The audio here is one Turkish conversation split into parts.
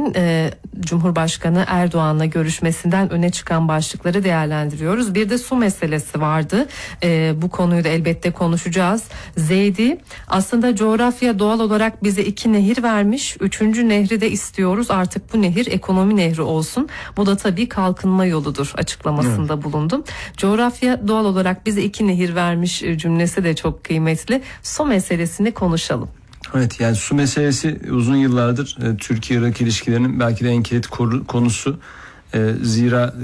bugün Cumhurbaşkanı Erdoğan'la görüşmesinden öne çıkan başlıkları değerlendiriyoruz. Bir de su meselesi vardı. Bu konuyu da elbette konuşacağız. Zeydi, aslında coğrafya doğal olarak bize 2 nehir vermiş. 3. nehri de istiyoruz. Artık bu nehir ekonomi nehri olsun. Bu da tabii kalkınma yoludur açıklamasında bulundum. Coğrafya doğal olarak bize 2 nehir vermiş cümlesi de çok kıymetli. Su meselesini konuşalım. Evet, yani su meselesi uzun yıllardır Türkiye-Irak ilişkilerinin belki de en kilit konusu. Zira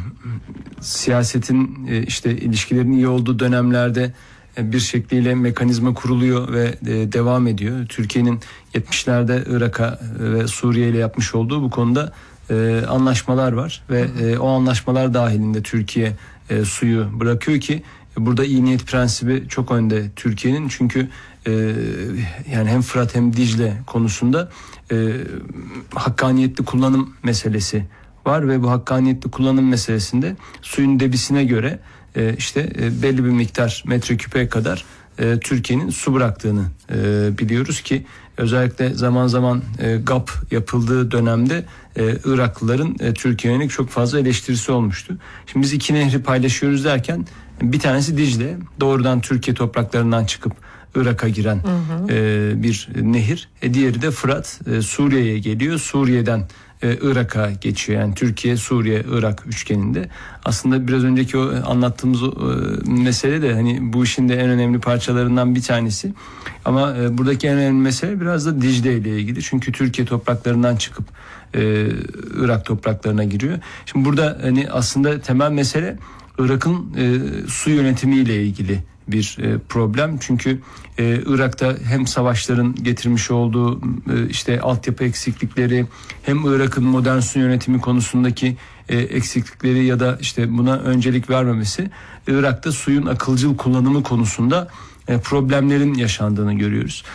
siyasetin işte ilişkilerin iyi olduğu dönemlerde bir şekliyle mekanizma kuruluyor ve devam ediyor. Türkiye'nin 70'lerde Irak'a ve Suriye ile yapmış olduğu bu konuda anlaşmalar var ve o anlaşmalar dahilinde Türkiye suyu bırakıyor ki burada iyi niyet prensibi çok önde Türkiye'nin, çünkü yani hem Fırat hem Dicle konusunda hakkaniyetli kullanım meselesi var ve bu hakkaniyetli kullanım meselesinde suyun debisine göre işte belli bir miktar metreküpe kadar Türkiye'nin su bıraktığını biliyoruz ki özellikle zaman zaman GAP yapıldığı dönemde Iraklıların Türkiye'ye yönelik çok fazla eleştirisi olmuştu. Şimdi biz 2 nehri paylaşıyoruz derken bir tanesi Dicle, doğrudan Türkiye topraklarından çıkıp Irak'a giren bir nehir. Diğeri de Fırat, Suriye'ye geliyor. Suriye'den Irak'a geçiyor. Yani Türkiye, Suriye, Irak üçgeninde. Aslında biraz önceki o anlattığımız mesele de hani bu işin de en önemli parçalarından bir tanesi. Ama buradaki en önemli mesele biraz da Dicle ile ilgili. Çünkü Türkiye topraklarından çıkıp Irak topraklarına giriyor. Şimdi burada hani aslında temel mesele Irak'ın su yönetimiyle ilgili bir problem. Çünkü Irak'ta hem savaşların getirmiş olduğu işte altyapı eksiklikleri, hem Irak'ın modern su yönetimi konusundaki eksiklikleri ya da işte buna öncelik vermemesi, Irak'ta suyun akılcıl kullanımı konusunda problemlerin yaşandığını görüyoruz.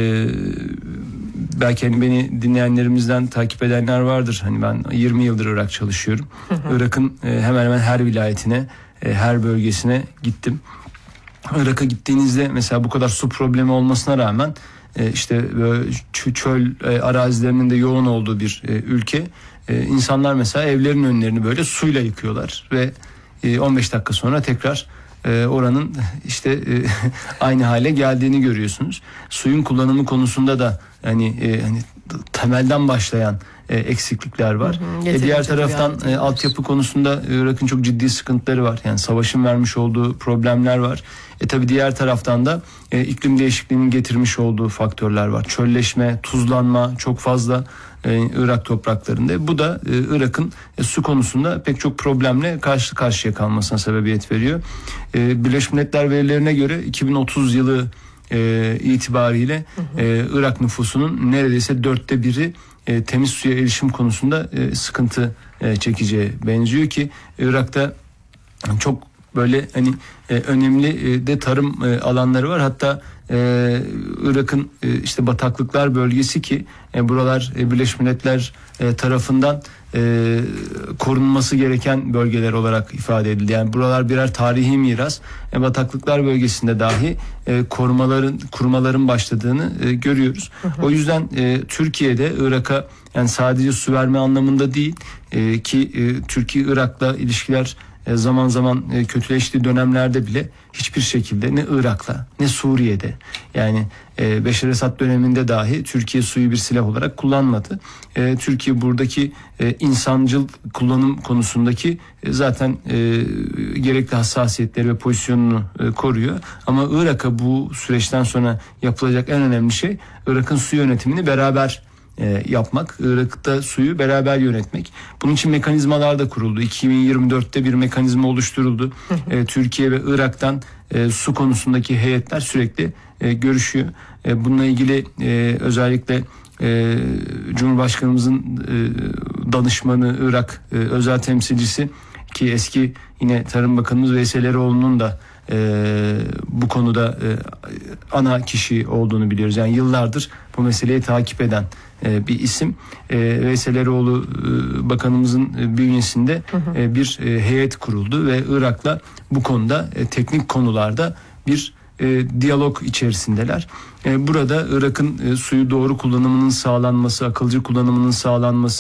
Belki hani beni dinleyenlerimizden takip edenler vardır. Hani ben 20 yıldır Irak çalışıyorum. Irak'ın hemen hemen her vilayetine, her bölgesine gittim. Irak'a gittiğinizde mesela bu kadar su problemi olmasına rağmen işte böyle çöl arazilerinin de yoğun olduğu bir ülke. İnsanlar mesela evlerin önlerini böyle suyla yıkıyorlar ve 15 dakika sonra tekrar oranın işte aynı hale geldiğini görüyorsunuz. Suyun kullanımı konusunda da hani temelden başlayan eksiklikler var. Diğer taraftan altyapı konusunda Irak'ın çok ciddi sıkıntıları var. Yani savaşın vermiş olduğu problemler var. Tabii diğer taraftan da iklim değişikliğinin getirmiş olduğu faktörler var. Çölleşme, tuzlanma çok fazla Irak topraklarında. Bu da Irak'ın su konusunda pek çok problemle karşı karşıya kalmasına sebebiyet veriyor. Birleşmiş Milletler verilerine göre 2030 yılı itibariyle Irak nüfusunun neredeyse 1/4'ü temiz suya erişim konusunda sıkıntı çekeceğe benziyor ki Irak'ta çok böyle hani önemli de tarım alanları var. Hatta Irak'ın işte bataklıklar bölgesi ki buralar Birleşmiş Milletler tarafından korunması gereken bölgeler olarak ifade edildi. Yani buralar birer tarihi miras. Bataklıklar bölgesinde dahi kurumaların başladığını görüyoruz. O yüzden Türkiye'de Irak'a yani sadece su verme anlamında değil ki Türkiye-Irak'la ilişkiler zaman zaman kötüleştiği dönemlerde bile hiçbir şekilde ne Irak'la ne Suriye'de, yani Beşar Esad döneminde dahi Türkiye suyu bir silah olarak kullanmadı. Türkiye buradaki insancıl kullanım konusundaki zaten gerekli hassasiyetleri ve pozisyonunu koruyor. Ama Irak'a bu süreçten sonra yapılacak en önemli şey Irak'ın su yönetimini beraber yapmak, Irak'ta suyu beraber yönetmek. Bunun için mekanizmalar da kuruldu. 2024'te bir mekanizma oluşturuldu. Türkiye ve Irak'tan su konusundaki heyetler sürekli görüşüyor. Bununla ilgili özellikle Cumhurbaşkanımızın danışmanı, Irak özel temsilcisi ki eski yine Tarım Bakanımız Veysel Eroğlu'nun da bu konuda ana kişi olduğunu biliyoruz. Yani yıllardır bu meseleyi takip eden bir isim. Veysel Eroğlu bakanımızın bünyesinde bir heyet kuruldu ve Irak'la bu konuda teknik konularda bir diyalog içerisindeler. Burada Irak'ın suyu doğru kullanımının sağlanması, akılcı kullanımının sağlanması,